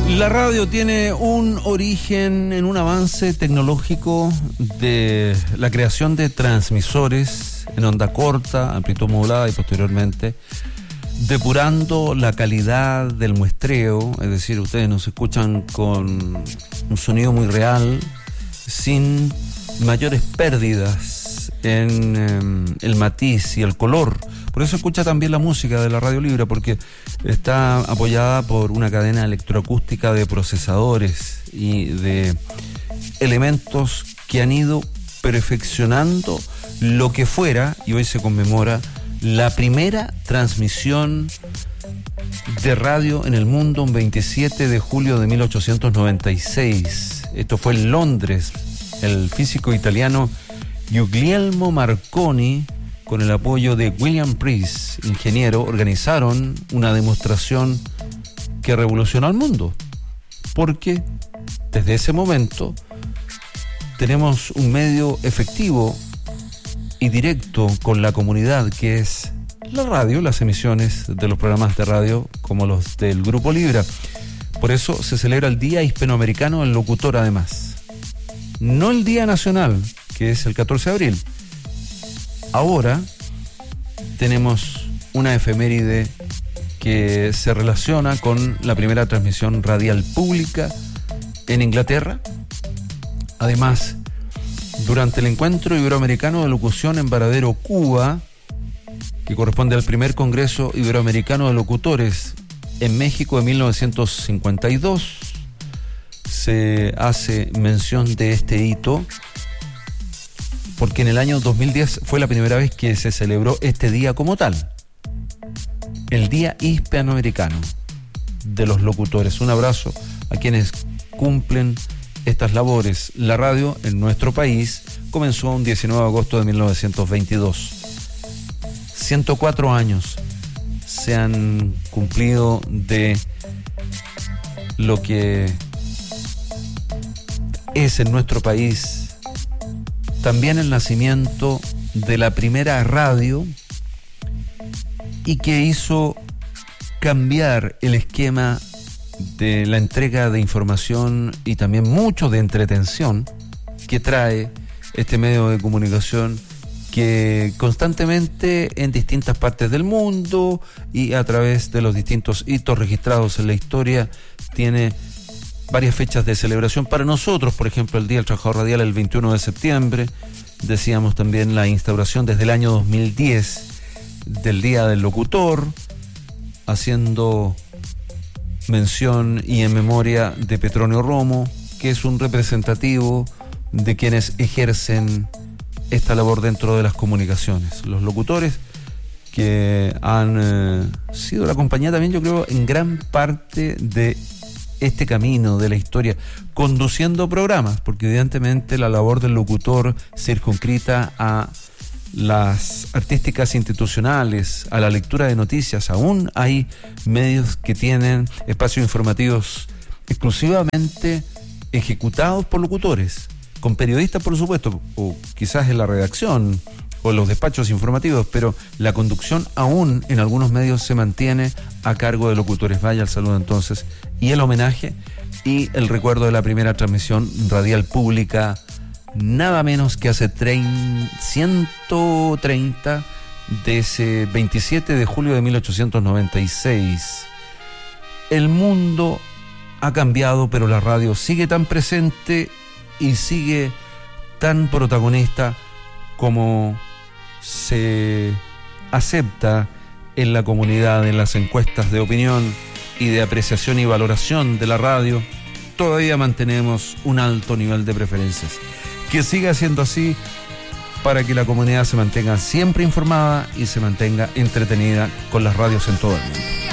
La radio tiene un origen en un avance tecnológico de la creación de transmisores en onda corta, amplitud modulada y posteriormente depurando la calidad del muestreo, es decir, ustedes nos escuchan con un sonido muy real, sin mayores pérdidas en el matiz y el color. Por eso escucha también la música de la radio libre, porque está apoyada por una cadena electroacústica de procesadores y de elementos que han ido perfeccionando lo que fuera, y hoy se conmemora la primera transmisión de radio en el mundo, un 27 de julio de 1896. Esto fue en Londres. El físico italiano Guglielmo Marconi, con el apoyo de William Preece, ingeniero, organizaron una demostración que revolucionó al mundo. Porque desde ese momento tenemos un medio efectivo y directo con la comunidad, que es la radio, las emisiones de los programas de radio como los del Grupo Libra. Por eso se celebra el Día Hispanoamericano del Locutor, además. No el Día Nacional, que es el 14 de abril. Ahora tenemos una efeméride que se relaciona con la primera transmisión radial pública en Inglaterra. Además, durante el Encuentro Iberoamericano de Locución en Varadero, Cuba, que corresponde al primer Congreso Iberoamericano de Locutores en México de 1952, se hace mención de este hito, porque en el año 2010 fue la primera vez que se celebró este día como tal, el Día Hispanoamericano de los Locutores. Un abrazo a quienes cumplen estas labores. La radio en nuestro país comenzó un 19 de agosto de 1922. 104 años se han cumplido de lo que es en nuestro país también el nacimiento de la primera radio, y que hizo cambiar el esquema de la entrega de información y también mucho de entretención que trae este medio de comunicación, que constantemente en distintas partes del mundo y a través de los distintos hitos registrados en la historia tiene varias fechas de celebración para nosotros. Por ejemplo, el Día del Trabajador Radial, el 21 de septiembre. Decíamos también la instauración desde el año 2010 del Día del Locutor, haciendo mención y en memoria de Petronio Romo, que es un representativo de quienes ejercen esta labor dentro de las comunicaciones. Los locutores que han sido la compañía también, yo creo, en gran parte de este camino de la historia, conduciendo programas, porque evidentemente la labor del locutor circunscrita a las artísticas institucionales, a la lectura de noticias. Aún hay medios que tienen espacios informativos exclusivamente ejecutados por locutores, con periodistas, por supuesto, o quizás en la redacción o en los despachos informativos, pero la conducción aún en algunos medios se mantiene a cargo de locutores. Vaya el saludo entonces, y el homenaje y el recuerdo de la primera transmisión radial pública, nada menos que hace 130 de ese 27 de julio de 1896. El mundo ha cambiado, pero la radio sigue tan presente y sigue tan protagonista como se acepta en la comunidad, en las encuestas de opinión y de apreciación y valoración de la radio. Todavía mantenemos un alto nivel de preferencias. Que siga siendo así para que la comunidad se mantenga siempre informada y se mantenga entretenida con las radios en todo el mundo.